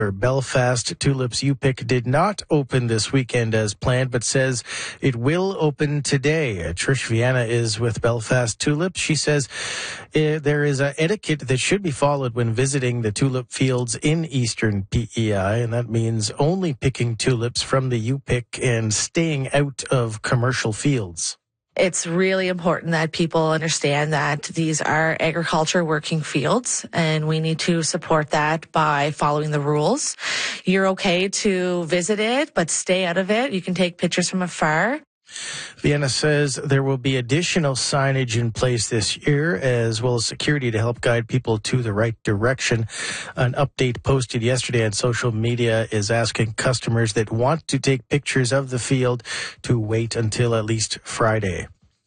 Belfast Tulips U-Pick did not open this weekend as planned, but says it will open today. Trish Viana is with Belfast Tulips. She says there is an etiquette that should be followed when visiting the tulip fields in eastern PEI, and that means only picking tulips from the U-Pick and staying out of commercial fields. It's really important that people understand that these are agriculture working fields, and we need to support that by following the rules. You're okay to visit it, but stay out of it. You can take pictures from afar. Vienna says there will be additional signage in place this year, as well as security to help guide people to the right direction. An update posted yesterday on social media is asking customers that want to take pictures of the field to wait until at least Friday.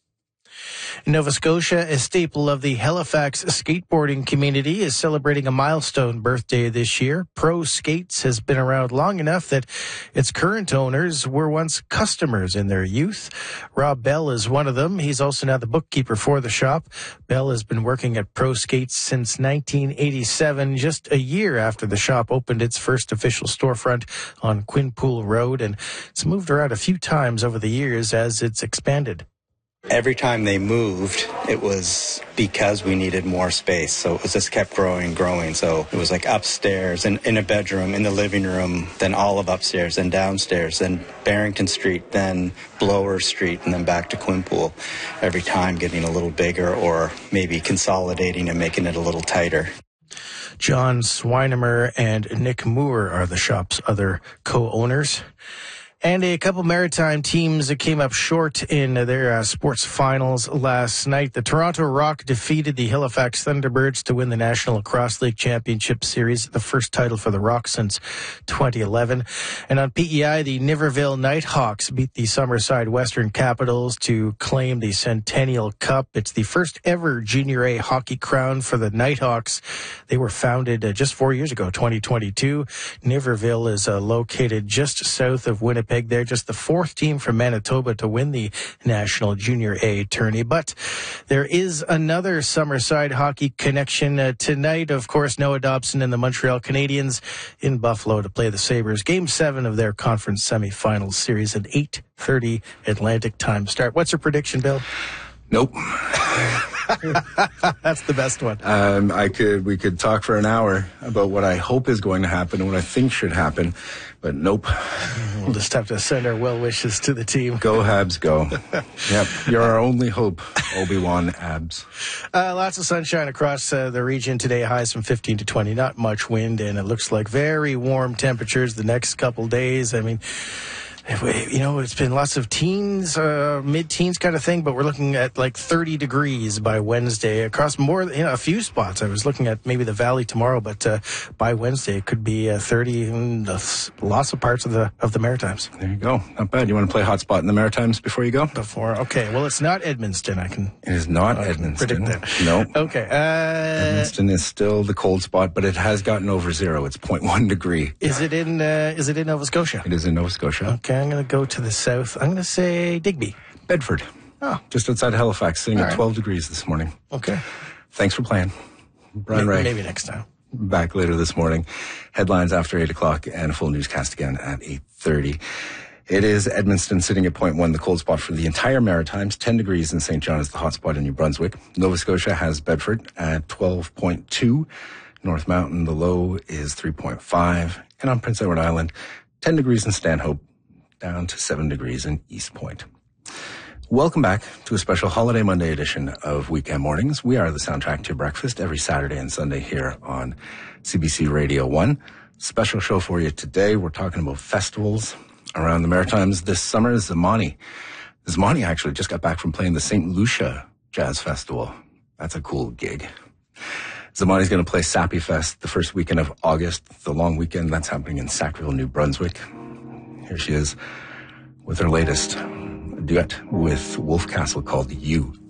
In Nova Scotia, a staple of the Halifax skateboarding community is celebrating a milestone birthday this year. Pro Skates has been around long enough that its current owners were once customers in their youth. Rob Bell is one of them. He's also now the bookkeeper for the shop. Bell has been working at Pro Skates since 1987, just a year after the shop opened its first official storefront on Quinpool Road, and it's moved around a few times over the years as it's expanded. Every time they moved, it was because we needed more space. So it just kept growing and growing. So it was like upstairs and in a bedroom, in the living room, then all of upstairs, then downstairs, then Barrington Street, then Blower Street, and then back to Quinpool. Every time getting a little bigger or maybe consolidating and making it a little tighter. John Swinemer and Nick Moore are the shop's other co-owners. And a couple maritime teams that came up short in their sports finals last night. The Toronto Rock defeated the Halifax Thunderbirds to win the National Lacrosse League Championship Series, the first title for the Rock since 2011. And on PEI, the Niverville Nighthawks beat the Summerside Western Capitals to claim the Centennial Cup. It's the first ever Junior A hockey crown for the Nighthawks. They were founded just 4 years ago, 2022. Niverville is located just south of Winnipeg. They're just the fourth team from Manitoba to win the National Junior A tourney. But there is another Summerside hockey connection tonight. Of course, Noah Dobson and the Montreal Canadiens in Buffalo to play the Sabres. Game 7 of their conference semifinals series at 8:30 Atlantic time start. What's your prediction, Bill? Nope. That's the best one. We could talk for an hour about what I hope is going to happen and what I think should happen, but nope. We'll just have to send our well wishes to the team. Go Habs, go. Yep, you're our only hope, Obi-Wan Abs. Lots of sunshine across the region today, highs from 15 to 20, not much wind, and it looks like very warm temperatures the next couple days. I mean, you know, it's been lots of teens, mid-teens kind of thing, but we're looking at like 30 degrees by Wednesday across a few spots. I was looking at maybe the Valley tomorrow, but by Wednesday it could be 30 in lots of parts of the Maritimes. There you go. Not bad. You want to play hotspot in the Maritimes before you go? Okay. Well, it's not Edmundston. It is not Edmundston. Predict that. No. Okay. Edmundston is still the cold spot, but it has gotten over zero. It's 0.1 degree. Is it in Nova Scotia? It is in Nova Scotia. Okay. I'm going to go to the south. I'm going to say Digby. Bedford. Oh. Just outside Halifax, sitting at 12 degrees this morning. Okay. Thanks for playing. Brian Ray. Maybe next time. Back later this morning. Headlines after 8 o'clock and a full newscast again at 8:30. It is Edmundston sitting at 0.1, the cold spot for the entire Maritimes. 10 degrees in St. John is the hot spot in New Brunswick. Nova Scotia has Bedford at 12.2. North Mountain, the low is 3.5. And on Prince Edward Island, 10 degrees in Stanhope, down to 7 degrees in East Point. Welcome back to a special Holiday Monday edition of Weekend Mornings. We are the soundtrack to your breakfast every Saturday and Sunday here on CBC Radio 1. Special show for you today. We're talking about festivals around the Maritimes this summer. Zamani actually just got back from playing the St. Lucia Jazz Festival. That's a cool gig. Zamani's going to play Sappy Fest the first weekend of August, the long weekend. That's happening in Sackville, New Brunswick. Here she is with her latest duet with Wolf Castle called You.